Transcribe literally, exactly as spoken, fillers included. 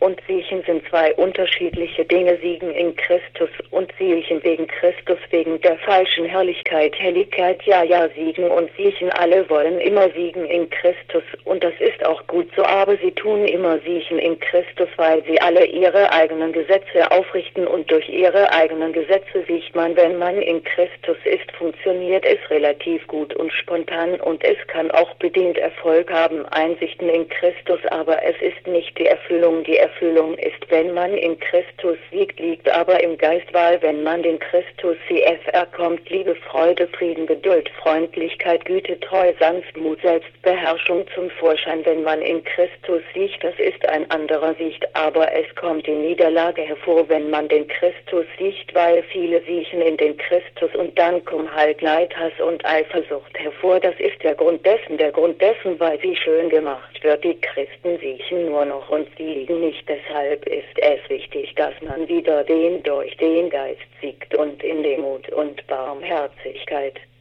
und Siechen sind zwei unterschiedliche Dinge. Siegen in Christus und Siechen wegen Christus, wegen der falschen Herrlichkeit. Helligkeit, ja, ja, siegen und siechen. Alle wollen immer siegen in Christus und das ist auch gut so, aber sie tun immer siechen in Christus, weil sie alle ihre eigenen Gesetze aufrichten und durch ihre eigenen Gesetze sieht man, wenn man in Christus ist, funktioniert es relativ gut und spontan und es kann auch bedingt Erfolg haben, Einsichten in Christus, aber es ist nicht die Erfüllung. Die Erfüllung ist, wenn man in Christus siegt, liegt aber im Geist, weil wenn man den Christus C F R kommt, Liebe, Freude, Frieden, Geduld, Freundlichkeit, Güte, Treue, Sanftmut, Selbstbeherrschung zum Vorschein, wenn man in Christus siegt, das ist ein anderer Sicht, aber es kommt die Niederlage hervor, wenn man den Christus siegt, weil viele siechen in den Christus und dann kommen halt Neid, Hass und Eifersucht hervor. Das ist der Grund dessen, der Grund dessen, weil sie schön gemacht wird. Die Christen siechen nur noch und siegen nicht. Deshalb ist es wichtig, dass man wieder den durch den Geist siegt und in Demut und Barmherzigkeit.